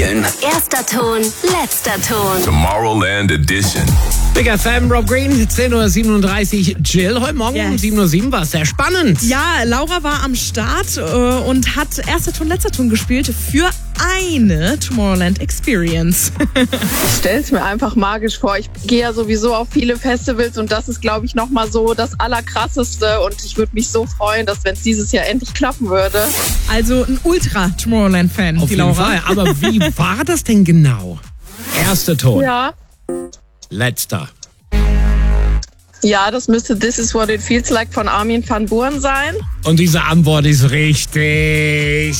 spielen. Erster Ton, letzter Ton. Tomorrowland Edition. Big FM, Rob Green, 10.37 Uhr. Jill, heute Morgen um 7.07 Uhr war es sehr spannend. Ja, Laura war am Start und hat erster Ton, letzter Ton gespielt für eine Tomorrowland Experience. Ich stelle es mir einfach magisch vor. Ich gehe ja sowieso auf viele Festivals und das ist, glaube ich, nochmal so das Allerkrasseste. Und ich würde mich so freuen, dass, wenn es dieses Jahr endlich klappen würde. Also ein Ultra-Tomorrowland-Fan, Auf die jeden Laura. Fall. Aber wie war das denn genau? Erster Ton, Ja. letzter. Ja, das müsste This Is What It Feels Like von Armin van Buuren sein. Und diese Antwort ist richtig.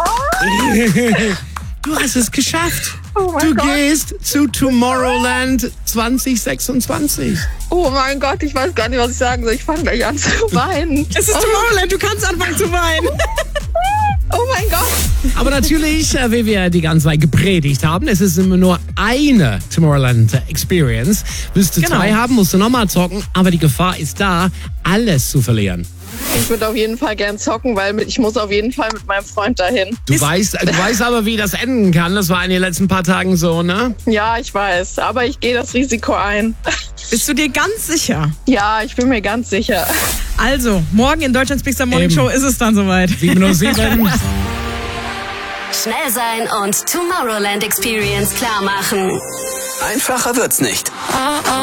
Du hast es geschafft. Oh mein Du Gott. gehst zu Tomorrowland 2026. Oh mein Gott, ich weiß gar nicht, was ich sagen soll. Ich fange gleich an zu weinen. Es ist Tomorrowland, du kannst anfangen zu weinen. Oh mein Gott. Aber natürlich, wie wir die ganze Zeit gepredigt haben, es ist immer nur eine Tomorrowland Experience. Willst du Genau. zwei haben, musst du nochmal zocken. Aber die Gefahr ist da, alles zu verlieren. Ich würde auf jeden Fall gern zocken, weil ich muss auf jeden Fall mit meinem Freund dahin. Du weißt aber, wie das enden kann. Das war in den letzten paar Tagen so, ne? Ja, ich weiß, aber ich gehe das Risiko ein. Bist du dir ganz sicher? Ja, ich bin mir ganz sicher. Also, morgen in Deutschlands Big Star Morning Eben. Show ist es dann soweit. 7:07. Schnell sein und Tomorrowland Experience klar machen. Einfacher wird's nicht.